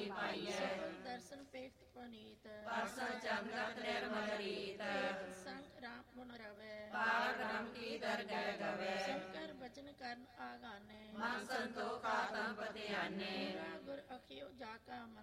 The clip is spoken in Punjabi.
ਕੀ ਪਾਈਐ। ਸਫਲ ਦਰਸ਼ਨ ਪੇਖਤ ਪਨੀਤ, ਪਰਸਨ ਚੰਗਤ ਨਿਰਮਲ ਰੀਤ। ਸੰਗ ਰਾਮ ਗੁਣ ਰਵੈ, ਪਾਰ ਬ੍ਰਹਮ ਕੀ ਦਰਗਹਿ ਗਵੈ। ਸ਼ੰਕਰ ਬਚਨ ਕਰਨ ਆਗਾਨੇ, ਮਨ ਸੰਤੋਖ ਆਤਮ ਪਤਿਆਨੇ। ਗੁਰ ਅਖਿਓ ਜਾ ਕਾ ਮਨ